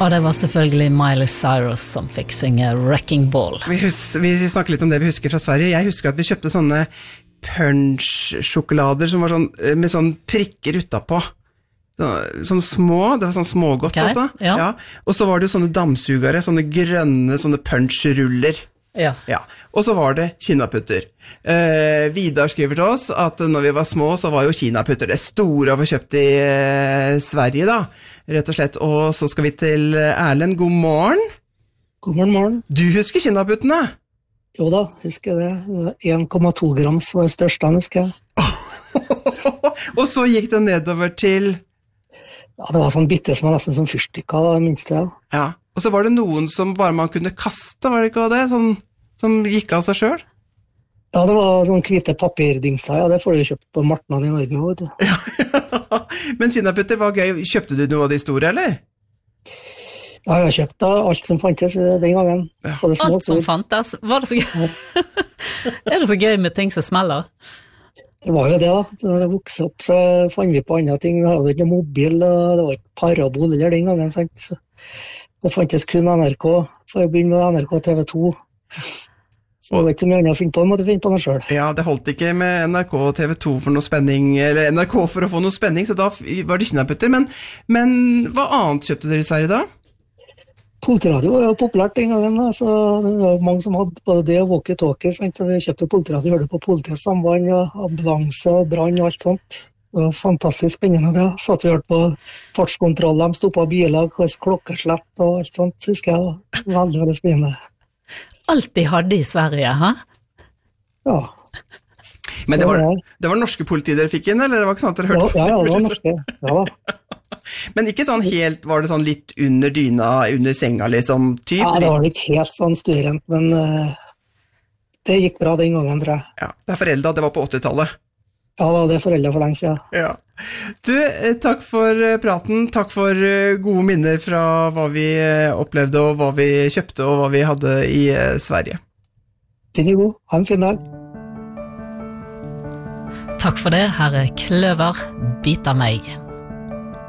Og det var selvfølgelig Miley Cyrus som fikk synge Wrecking Ball. Vi snakker litt om det vi husker fra Sverige. Jeg husker at vi kjøpte sånne punch-sjokolader som var sånn, med sånn prikker utapå. Sånn små, det var sånn smågodt også. Ja. Og så var det jo sånne dammsugere, sånne grønne, sånne punch-ruller. Ja. Og så var det kinaputter. Vidar skriver til oss at når vi var små så var jo kinaputter det store å få kjøpt i Sverige da, rett og slett. Og så skal vi til Erlend, god morgen. God morgen. Du husker kinaputtene? Jo da, husker det. 1,2 grams var det største, husker jeg. Og så gikk det nedover til... Ja, det var sånn bitte som var nesten som fyrstikker, det minste jeg. Ja, og så var det noen som bare man kunne kaste, var det ikke det? Sånn, som gikk av seg selv? Ja, det var sånne hvite papirdingser, ja, det får du kjøpt på marknaden i Norge, vet du. Ja, men kinaputter var gøy. Kjøpte du noe av de store, eller? Ja, jeg kjøpte alt som fantes den gangen. Ja. Alt som fantes? Var det så gøy? Er det så gøy med ting som smeller? Det var jo det da, når det vokste opp så fant vi på andre ting, vi hadde ikke mobil, og det var ikke parabol eller den gangen, sant? Så det fantes kun NRK, for å begynne med NRK TV2, så det var ikke så mye å finne på, måtte finne på noe selv. Ja, det holdt ikke med NRK og TV2 for noe spenning, eller NRK for å få noe spenning, så da var det kinaputter, men hva annet kjøpte dere i Sverige da? Politiradio var jo populært den gangen, da, så det var mange som hadde både det og walkie-talkie, så vi kjøpte politiradio, hørte på politiets samband, og ambulanse og brann og alt sånt. Det var fantastisk spennende det. Satt vi hørte på fartskontroll, de stoppet biler, klokkeslett og alt sånt, husker jeg, var veldig, veldig spennende. Alt de hadde i Sverige, ha? Ja. Men det var norske politi dere fikk inn, eller det var ikke sånn at dere hørte på? Ja, det var norske, ja da. Men ikke sånn helt, var det sånn litt under dyna, under senga liksom, typ? Ja, det var ikke helt sånn styrent, men det gikk bra den gangen, tror jeg. Ja, det foreldre, det var på 80-tallet. Ja, det er foreldre for lenge siden. Ja. Du, takk for praten, takk for gode minner fra hva vi opplevde, og hva vi kjøpte, og hva vi hadde i Sverige. Den er god, ha en fin dag. Takk for det, her er Kløver, bit av meg.